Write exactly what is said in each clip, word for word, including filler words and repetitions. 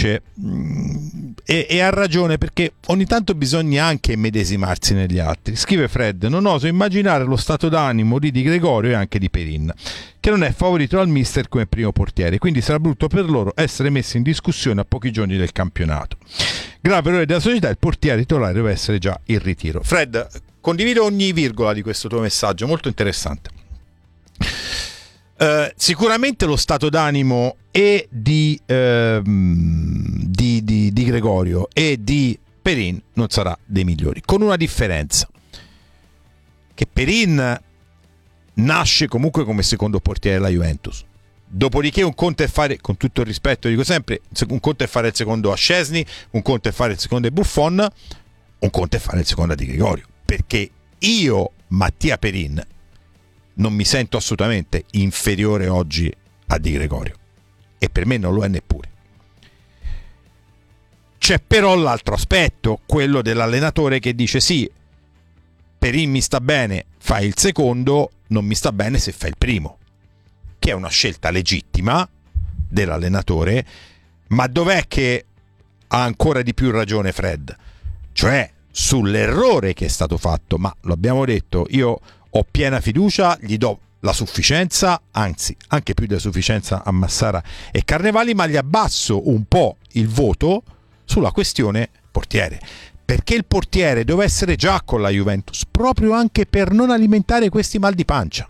dice mh, e, e ha ragione, perché ogni tanto bisogna anche medesimarsi negli altri. Scrive Fred: non oso immaginare lo stato d'animo di Di Gregorio e anche di Perin, che non è favorito dal mister come primo portiere, quindi sarà brutto per loro essere messi in discussione a pochi giorni del campionato. Grave errore della società, il portiere titolare deve essere già in ritiro. Fred, condivido ogni virgola di questo tuo messaggio, molto interessante. Uh, sicuramente lo stato d'animo e di, uh, di, di, di Gregorio e di Perin non sarà dei migliori, con una differenza: che Perin nasce comunque come secondo portiere della Juventus, dopodiché un conto è fare, con tutto il rispetto dico sempre, un conto è fare il secondo a Szczesny, un conto è fare il secondo a Buffon, un conto è fare il secondo a Di Gregorio, perché io, Mattia Perin, non mi sento assolutamente inferiore oggi a Di Gregorio, e per me non lo è neppure. C'è però l'altro aspetto, quello dell'allenatore che dice: sì, Perin mi sta bene, fai il secondo, non mi sta bene se fai il primo, che è una scelta legittima dell'allenatore. Ma dov'è che ha ancora di più ragione Fred? Cioè sull'errore che è stato fatto. Ma lo abbiamo detto, io ho piena fiducia, gli do la sufficienza, anzi anche più della sufficienza a Massara e Carnevali, ma gli abbasso un po' il voto sulla questione portiere, perché il portiere deve essere già con la Juventus, proprio anche per non alimentare questi mal di pancia,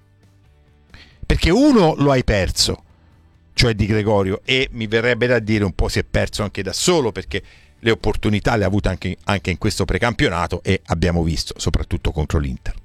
perché uno lo hai perso, cioè Di Gregorio, e mi verrebbe da dire un po' si è perso anche da solo, perché le opportunità le ha avute anche, anche in questo precampionato, e abbiamo visto soprattutto contro l'Inter.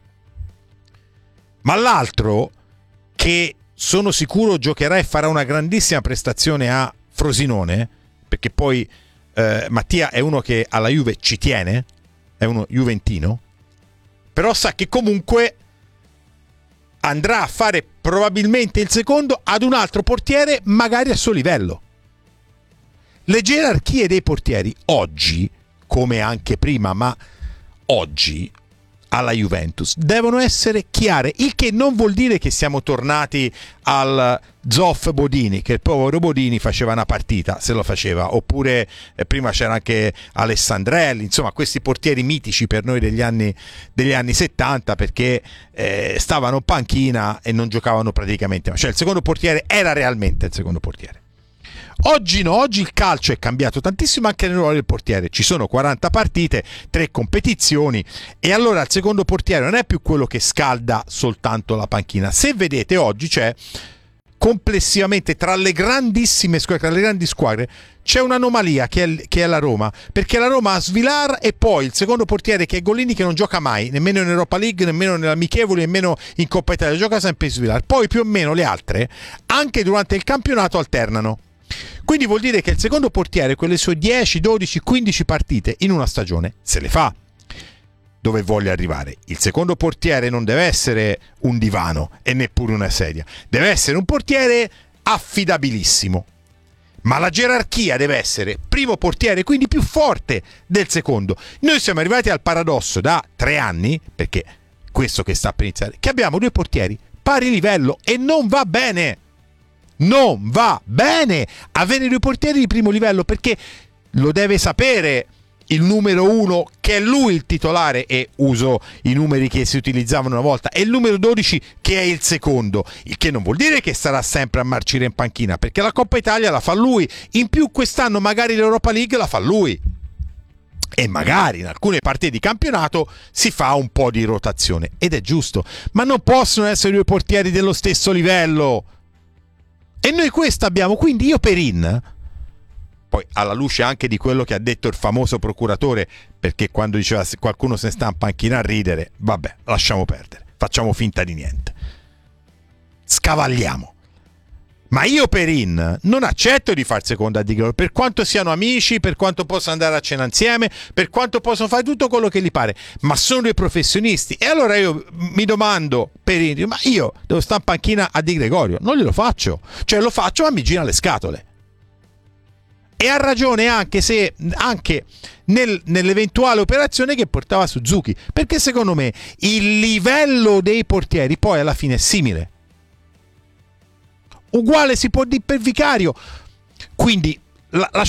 Ma l'altro, che sono sicuro giocherà e farà una grandissima prestazione a Frosinone, perché poi eh, Mattia è uno che alla Juve ci tiene, è uno juventino, però sa che comunque andrà a fare probabilmente il secondo ad un altro portiere magari a suo livello. Le gerarchie dei portieri oggi, come anche prima, ma oggi alla Juventus devono essere chiare, il che non vuol dire che siamo tornati al Zoff Bodini, che il povero Bodini faceva una partita, se lo faceva, oppure eh, prima c'era anche Alessandrelli, insomma questi portieri mitici per noi degli anni, degli anni settanta, perché eh, stavano in panchina e non giocavano praticamente, cioè il secondo portiere era realmente il secondo portiere. Oggi no, oggi il calcio è cambiato tantissimo anche nel ruolo del portiere, ci sono quaranta partite, tre competizioni, e allora il secondo portiere non è più quello che scalda soltanto la panchina. Se vedete oggi c'è complessivamente tra le grandissime squadre, tra le grandi squadre c'è un'anomalia che è, che è la Roma, perché la Roma ha Svilar e poi il secondo portiere che è Gollini, che non gioca mai, nemmeno in Europa League, nemmeno nell'amichevole, nemmeno in Coppa Italia, gioca sempre Svilar. Poi più o meno le altre anche durante il campionato alternano. Quindi vuol dire che il secondo portiere, quelle sue dieci, dodici, quindici partite in una stagione, se le fa. Dove voglio arrivare? Il secondo portiere non deve essere un divano e neppure una sedia, deve essere un portiere affidabilissimo. Ma la gerarchia deve essere primo portiere, quindi più forte del secondo. Noi siamo arrivati al paradosso da tre anni, perché questo che sta per iniziare, che abbiamo due portieri pari livello, e non va bene. Non va bene avere due portieri di primo livello, perché lo deve sapere il numero uno, che è lui il titolare, e uso i numeri che si utilizzavano una volta, e il numero dodici che è il secondo, il che non vuol dire che starà sempre a marcire in panchina, perché la Coppa Italia la fa lui, in più quest'anno magari l'Europa League la fa lui, e magari in alcune partite di campionato si fa un po' di rotazione, ed è giusto, ma non possono essere due portieri dello stesso livello. E noi questo abbiamo, quindi io Perin, poi alla luce anche di quello che ha detto il famoso procuratore, perché quando diceva se qualcuno se ne sta in panchina a ridere, vabbè, lasciamo perdere, facciamo finta di niente, scavalliamo. Ma io Perin non accetto di far seconda di Gregorio, per quanto siano amici, per quanto possano andare a cena insieme, per quanto possono fare tutto quello che gli pare, ma sono dei professionisti. E allora io mi domando, Perin, ma io devo stare in panchina a Di Gregorio? Non glielo faccio, cioè lo faccio ma mi gira le scatole. E ha ragione anche se anche nel, nell'eventuale operazione che portava Suzuki, perché secondo me il livello dei portieri poi alla fine è simile. Uguale si può dire per Vicario, quindi la, la